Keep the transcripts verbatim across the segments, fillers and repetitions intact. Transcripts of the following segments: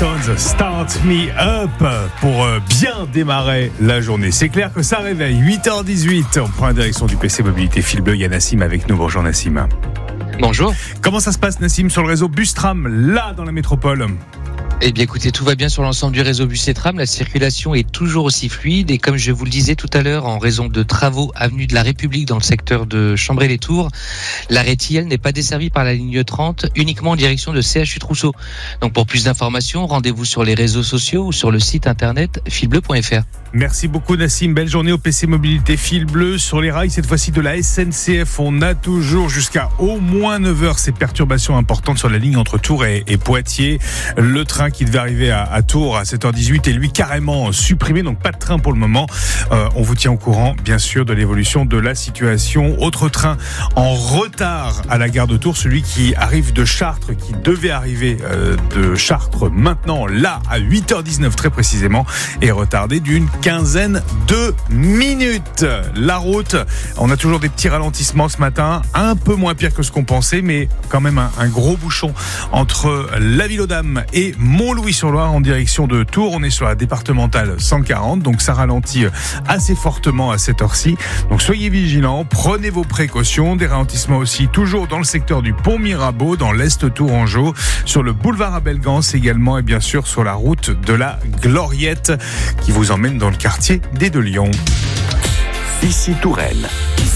Stones, Start Me Up, pour bien démarrer la journée. C'est clair que ça réveille. huit heures dix-huit, on prend la direction du P C Mobilité Fil Bleu. Il y a Nassim avec nous. Bonjour Nassim. Bonjour. Comment ça se passe Nassim sur le réseau Bus-Tram, là dans la métropole ? Eh bien écoutez, tout va bien sur l'ensemble du réseau bus et tram. La circulation est toujours aussi fluide et comme je vous le disais tout à l'heure, en raison de travaux avenue de la République dans le secteur de Chambray-les-Tours, l'arrêt Tilleul n'est pas desservi par la ligne trente, uniquement en direction de C H U Trousseau. Donc pour plus d'informations, rendez-vous sur les réseaux sociaux ou sur le site internet filbleu point f r. Merci beaucoup Nassim, belle journée au P C Mobilité Fil Bleu sur les rails, cette fois-ci de la S N C F. On a toujours jusqu'à au moins neuf heures ces perturbations importantes sur la ligne entre Tours et, et Poitiers. Le train qui devait arriver à, à Tours à sept heures dix-huit est lui carrément supprimé, donc pas de train pour le moment. Euh, on vous tient au courant bien sûr de l'évolution de la situation. Autre train en retard à la gare de Tours, celui qui arrive de Chartres, qui devait arriver euh, de Chartres maintenant, là à huit heures dix-neuf très précisément, est retardé d'une quinzaine de minutes. La route, on a toujours des petits ralentissements ce matin, un peu moins pire que ce qu'on pensait, mais quand même un, un gros bouchon entre la Ville aux Dames et Montlouis-sur-Loire en direction de Tours. On est sur la départementale cent quarante, donc ça ralentit assez fortement à cette heure-ci. Donc soyez vigilants, prenez vos précautions. Des ralentissements aussi toujours dans le secteur du pont Mirabeau, dans l'Est Tourangeau, sur le boulevard Abelgance également, et bien sûr sur la route de la Gloriette qui vous emmène dans le quartier des Deux Lions. Ici Touraine.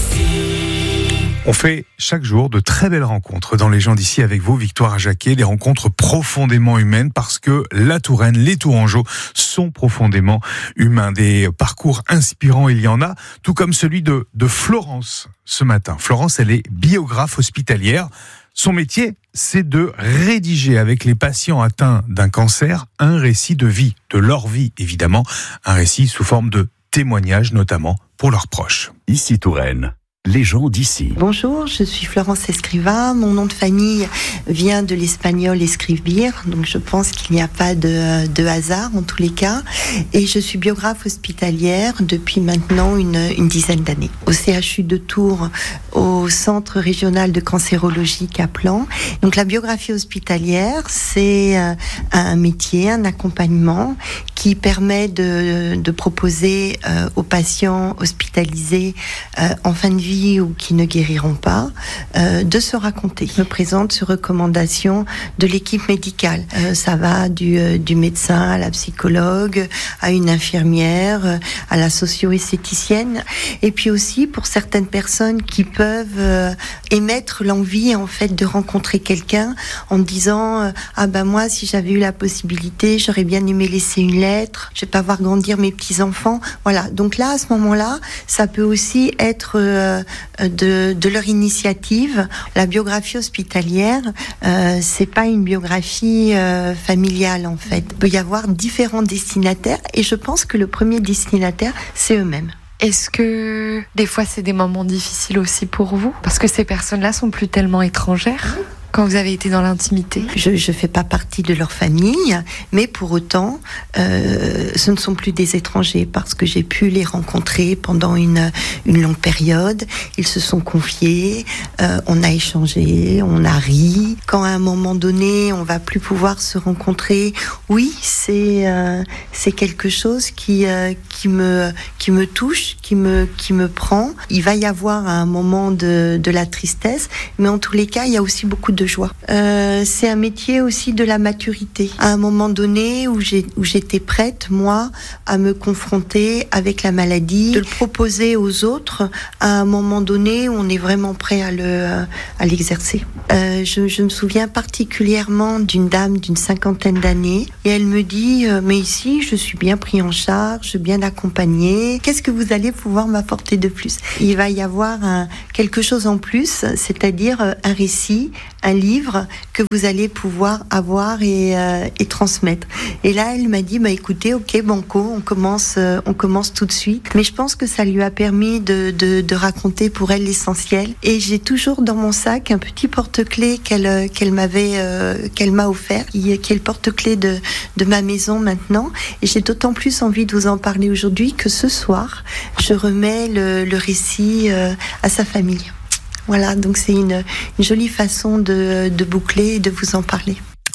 On fait chaque jour de très belles rencontres dans les gens d'ici avec vous, Victoire Jacquet, des rencontres profondément humaines parce que la Touraine, les Tourangeaux sont profondément humains. Des parcours inspirants, il y en a, tout comme celui de, de Florence ce matin. Florence, elle est biographe hospitalière. Son métier, c'est de rédiger avec les patients atteints d'un cancer un récit de vie, de leur vie évidemment, un récit sous forme de témoignage notamment pour leurs proches. Ici Touraine. Les gens d'ici. Bonjour, je suis Florence Escriva. Mon nom de famille vient de l'espagnol escribir, donc je pense qu'il n'y a pas de, de hasard en tous les cas. Et je suis biographe hospitalière depuis maintenant une, une dizaine d'années. Au C H U de Tours, au Centre régional de cancérologie Kaplan. Donc la biographie hospitalière, c'est un métier, un accompagnement qui permet de, de proposer euh, aux patients hospitalisés euh, en fin de vie ou qui ne guériront pas, euh, de se raconter. Je me présente sur recommandation de l'équipe médicale. Euh, ça va du, euh, du médecin à la psychologue, à une infirmière, euh, à la socio-esthéticienne. Et puis aussi pour certaines personnes qui peuvent euh, émettre l'envie en fait de rencontrer quelqu'un en disant euh, ah ben moi si j'avais eu la possibilité j'aurais bien aimé laisser une lettre, je vais pas voir grandir mes petits enfants. Voilà. Donc là à ce moment-là, ça peut aussi être euh, De, de leur initiative. La biographie hospitalière, euh, c'est pas une biographie euh, familiale en fait. Il peut y avoir différents destinataires et je pense que le premier destinataire, c'est eux-mêmes. Est-ce que des fois c'est des moments difficiles aussi pour vous ? Parce que ces personnes-là sont plus tellement étrangères quand vous avez été dans l'intimité. Je je fais pas partie de leur famille, mais pour autant, euh, ce ne sont plus des étrangers parce que j'ai pu les rencontrer pendant une une longue période. Ils se sont confiés, euh, on a échangé, on a ri. Quand à un moment donné, on va plus pouvoir se rencontrer, oui, c'est euh, c'est quelque chose qui euh, qui me qui me touche, qui me qui me prend. Il va y avoir à un moment de de la tristesse, mais en tous les cas, il y a aussi beaucoup de joie. Euh, c'est un métier aussi de la maturité. À un moment donné où j'ai où j'étais prête, moi, à me confronter avec la maladie, de le proposer aux autres à un moment donné où on est vraiment prêt à le à l'exercer. Euh, je, je me souviens particulièrement d'une dame d'une cinquantaine d'années et elle me dit euh, mais ici je suis bien pris en charge, bien accompagnée. Qu'est-ce que vous allez pouvoir m'apporter de plus ? Il va y avoir un, quelque chose en plus, c'est-à-dire un récit, un livre que vous allez pouvoir avoir et, euh, et transmettre. Et là, elle m'a dit, bah écoutez, ok, banco, on commence, euh, on commence tout de suite. Mais je pense que ça lui a permis de, de, de raconter pour elle l'essentiel. Et j'ai toujours dans mon sac un petit porte-clés qu'elle, qu'elle m'avait, euh, qu'elle m'a offert, qui, qui est le porte-clés de, de ma maison maintenant. Et j'ai d'autant plus envie de vous en parler aujourd'hui que ce soir, je remets le, le récit euh, à sa famille. Voilà, donc c'est une, une jolie façon de, de boucler et de vous en parler.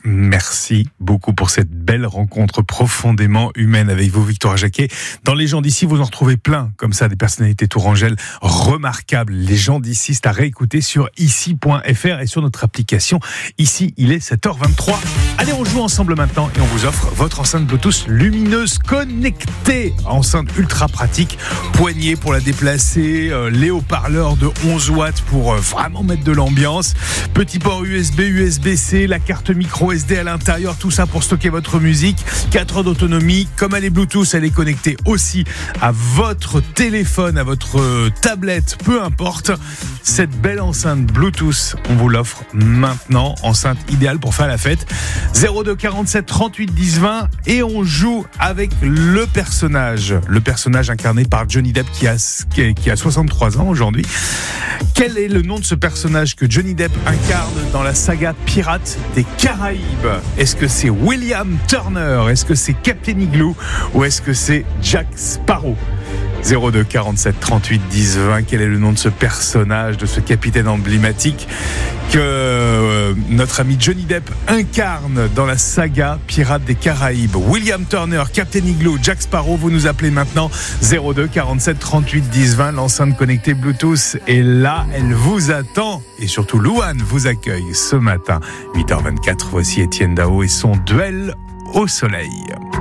Merci beaucoup pour cette belle rencontre profondément humaine avec vous, Victoire Jacquet. Dans Les gens d'ici, vous en retrouvez plein, comme ça, des personnalités tourangelles remarquables. Les gens d'ici, c'est à réécouter sur ici point f r et sur notre application. Ici, il est sept heures vingt-trois. Allez, on joue ensemble maintenant et on vous offre votre enceinte Bluetooth lumineuse connectée. Enceinte ultra pratique, poignée pour la déplacer, euh, les haut-parleurs de onze watts pour euh, vraiment mettre de l'ambiance. Petit port U S B, U S B C, la carte micro S D à l'intérieur, tout ça pour stocker votre musique. quatre heures d'autonomie. Comme elle est Bluetooth, elle est connectée aussi à votre téléphone, à votre tablette, peu importe. Cette belle enceinte Bluetooth, on vous l'offre maintenant. Enceinte idéale pour faire la fête. zéro deux quarante-sept trente-huit dix vingt et on joue avec le personnage. Le personnage incarné par Johnny Depp qui a, qui a soixante-trois ans aujourd'hui. Quel est le nom de ce personnage que Johnny Depp incarne dans la saga Pirates des Caraïbes? Est-ce que c'est William Turner? Est-ce que c'est Captain Igloo? Ou est-ce que c'est Jack Sparrow? zéro deux quarante-sept trente-huit dix vingt. Quel est le nom de ce personnage, de ce capitaine emblématique que euh, notre ami Johnny Depp incarne dans la saga Pirates des Caraïbes? William Turner, Captain Igloo, Jack Sparrow. Vous nous appelez maintenant zéro deux quarante-sept trente-huit dix vingt. L'enceinte connectée Bluetooth est là, elle vous attend. Et surtout, Louane vous accueille ce matin. huit heures vingt-quatre, voici Étienne Dao et son duel au soleil.